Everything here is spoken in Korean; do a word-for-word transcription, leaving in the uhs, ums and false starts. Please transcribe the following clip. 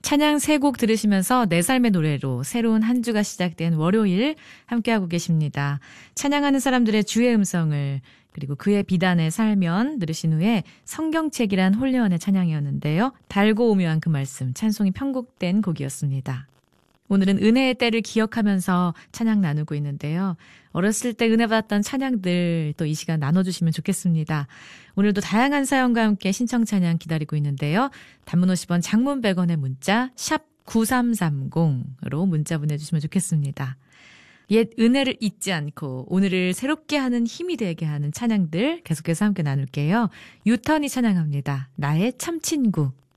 찬양 세 곡 들으시면서 내 삶의 노래로 새로운 한 주가 시작된 월요일 함께하고 계십니다. 찬양하는 사람들의 주의 음성을 그리고 그의 비단에 살면 들으신 후에 성경책이란 홀리원의 찬양이었는데요. 달고 오묘한 그 말씀, 찬송이 편곡된 곡이었습니다. 오늘은 은혜의 때를 기억하면서 찬양 나누고 있는데요. 어렸을 때 은혜 받았던 찬양들 또 이 시간 나눠주시면 좋겠습니다. 오늘도 다양한 사연과 함께 신청 찬양 기다리고 있는데요. 단문 오십 원, 장문 백 원의 문자 샵 구삼삼공으로 문자 보내주시면 좋겠습니다. 옛 은혜를 잊지 않고 오늘을 새롭게 하는 힘이 되게 하는 찬양들 계속해서 함께 나눌게요. 유턴이 찬양합니다. 나의 참친구.